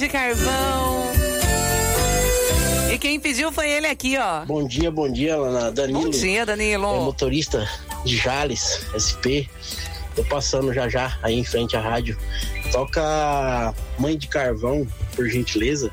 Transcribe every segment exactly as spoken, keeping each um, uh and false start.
de carvão. E quem pediu foi ele aqui, ó. Bom dia, bom dia, Lana. Danilo. Bom dia, Danilo. É motorista de Jales, S P. Tô passando já já aí em frente à rádio. Toca Mãe de Carvão, por gentileza.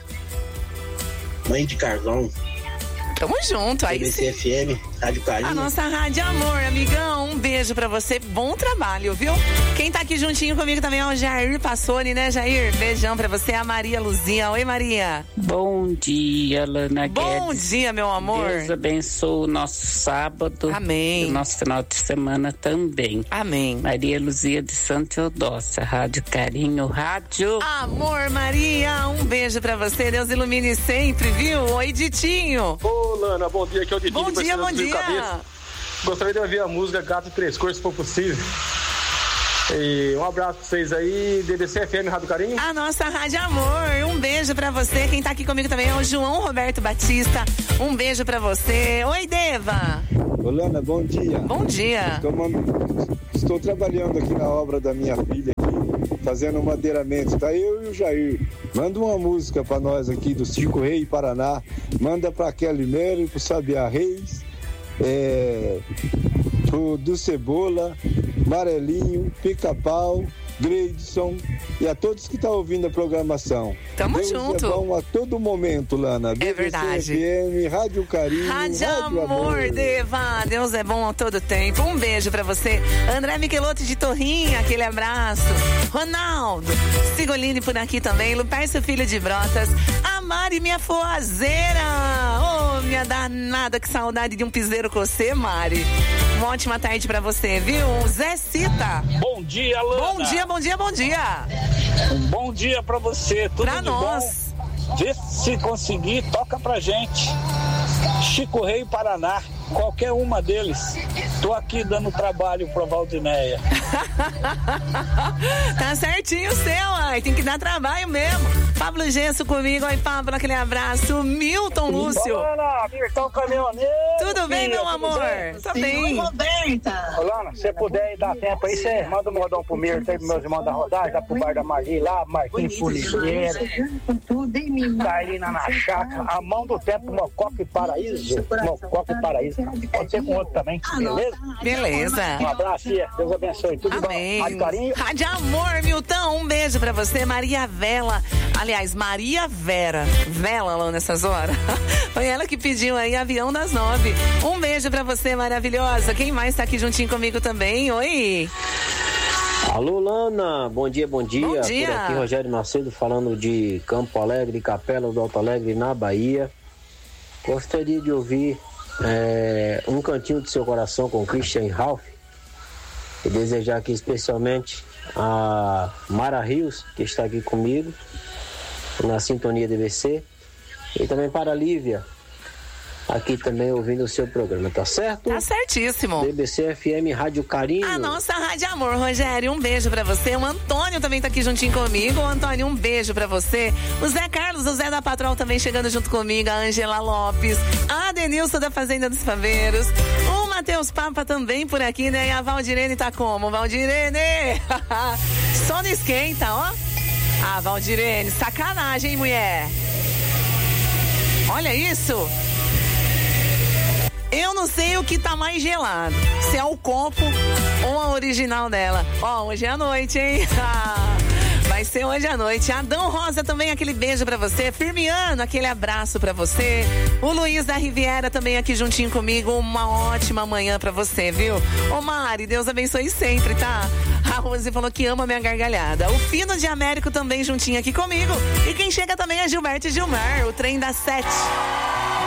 Mãe de Carvão. Tamo junto, aí B C F M, Rádio Carinho. A nossa Rádio Amor, amigão. Um beijo pra você, bom trabalho, viu? Quem tá aqui juntinho comigo também é o Jair Passoni, né, Jair? Beijão pra você, a Maria Luzinha. Oi, Maria. Bom dia, Lana Bom Guedes. dia, meu amor. Deus abençoe o nosso sábado. Amém. E o nosso final de semana também. Amém. Maria Luzia de Santa Eudócia, Rádio Carinho, Rádio Amor, Maria, um beijo pra você. Deus ilumine sempre, viu? Oi, Ditinho. Ô, Lana, bom dia, aqui é o Ditinho. Bom dia, bom dia. Cabeça. Gostaria de ouvir a música Gato de Três Cores, se for possível. E um abraço pra vocês aí, D B C F M, Rádio Carinho. A nossa Rádio Amor, um beijo pra você. Quem tá aqui comigo também é o João Roberto Batista. Um beijo pra você. Oi, Deva. Ô, Lana, bom dia. Bom dia. Estou, estou trabalhando aqui na obra da minha filha, aqui, fazendo madeiramento. Tá eu e o Jair. Manda uma música pra nós aqui do Chico Rei Paraná. Manda pra Kelly Melo, pro Sabiá Reis, é, pro do Cebola, Marelinho, Pica-Pau, Gleidson e a todos que estão tá ouvindo a programação. Tamo Deus junto. É bom a todo momento, Lana. É verdade. B B C F M, Rádio Carinho, Rádio, Rádio Amor, Amor. Deva. Deus é bom a todo tempo. Um beijo pra você. André Michelotti de Torrinha, aquele abraço. Ronaldo Sigolini por aqui também. Lupércio Filho de Brotas. A Mari, minha forrazeira. Ô, oh, minha danada, que saudade de um piseiro com você, Mari. Uma ótima tarde pra você, viu? Zé Cita. Bom dia, Lana. Bom dia, bom dia, bom dia. Um bom dia pra você. Tudo pra de nós. Bom. Vê se conseguir, toca pra gente. Chico Rei Paraná, qualquer uma deles. Tô aqui dando trabalho pra Valdinéia. Tá certinho o seu, ai. Tem que dar trabalho mesmo. Pablo Gesso comigo. Oi, Pablo, aquele abraço. Milton Lúcio. Olá, Milton Caminhoneiro. Tudo bem, filha, meu amor? Bem? Tô bem. Roberta. Lana, se você puder dar tempo aí, você manda um modão pro Mirto aí, pros meus irmãos da rodagem, dá pro bar da Marli lá, Marquinhos Policiero, Carlina na chácara, a mão do tempo, Mococa e Paraíso, Mococa e Paraíso. Pode ser com outro também, beleza? Beleza. Um abraço, tia. Deus abençoe. Tudo Amém. bom? Rádio Carinho. Rádio Amor, Milton. Um beijo pra você, Maria Vela. Aliás, Maria Vera. Vela lá nessas horas. Foi ela que pediu aí Avião das Nove. Um beijo pra você, maravilhosa. Quem mais tá aqui juntinho comigo também? Oi. Alô, Lana. Bom dia, bom dia. Bom dia. Por aqui, Rogério Macedo, falando de Campo Alegre, Capela do Alto Alegre, na Bahia. Gostaria de ouvir é, Um Cantinho do Seu Coração com Christian Ralph. E desejar aqui especialmente a Mara Rios, que está aqui comigo, na sintonia D B C. E também para a Lívia, aqui também ouvindo o seu programa, tá certo? Tá certíssimo. D B C F M, Rádio Carinho. A nossa Rádio Amor, Rogério, um beijo pra você. O Antônio também tá aqui juntinho comigo. O Antônio, um beijo pra você. O Zé Carlos, o Zé da Patrol também chegando junto comigo. A Angela Lopes, a Denilson da Fazenda dos Faveiros. O Matheus Papa também por aqui, né? E a Valdirene tá como? Valdirene! Só não esquenta, ó. Ah, Valdirene, sacanagem, hein, mulher? Olha isso. Eu não sei o que tá mais gelado, se é o copo ou a original dela. Ó, hoje é a noite, hein? Vai ser hoje à noite. Adão Rosa também, aquele beijo pra você. Firmiano, aquele abraço pra você. O Luiz da Riviera também aqui juntinho comigo. Uma ótima manhã pra você, viu? Ô Mari, Deus abençoe sempre, tá? A Rose falou que ama minha gargalhada. O Fino de Américo também juntinho aqui comigo. E quem chega também é Gilberto e Gilmar, o trem das sete.